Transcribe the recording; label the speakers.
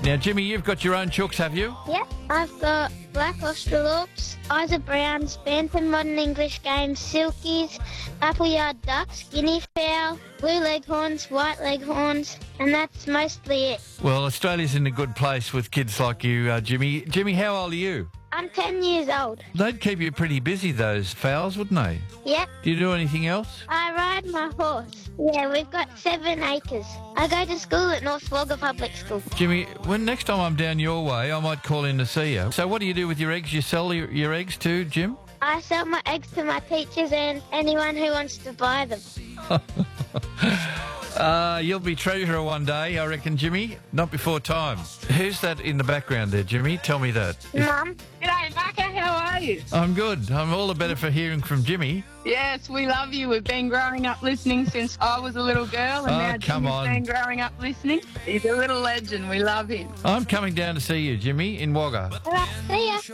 Speaker 1: Now, Jimmy, you've got your own chooks, have you?
Speaker 2: Yep, I've got Black Australorps, Isa Browns, Bantam Modern English Games, Silkies, Appleyard Ducks, Guinea Fowl, Blue Leghorns, White Leghorns, and that's mostly it.
Speaker 1: Well, Australia's in a good place with kids like you, Jimmy. Jimmy, how old are you?
Speaker 2: I'm 10 years old.
Speaker 1: They'd keep you pretty busy, those fowls, wouldn't they?
Speaker 2: Yep,
Speaker 1: Do you do anything else?
Speaker 2: I ride my horse. Yeah, we've got 7 acres. I go to school at North Wagga Public School.
Speaker 1: Jimmy, when next time I'm down your way, I might call in to see you. So what do you do with your eggs? You sell your eggs too, Jim?
Speaker 2: I sell my eggs to my teachers and anyone who wants to buy them.
Speaker 1: You'll be treasurer one day, I reckon, Jimmy. Not before time. Who's that in the background there, Jimmy? Tell me that.
Speaker 2: Mum?
Speaker 3: G'day, Macca. How are you?
Speaker 1: I'm good. I'm all the better for hearing from Jimmy.
Speaker 3: Yes, we love you. We've been growing up listening since I was a little girl, and now
Speaker 1: come
Speaker 3: Jimmy's
Speaker 1: on.
Speaker 3: been growing up listening. He's a little legend. We love him.
Speaker 1: I'm coming down to see you, Jimmy, in Wagga.
Speaker 2: All right, see ya.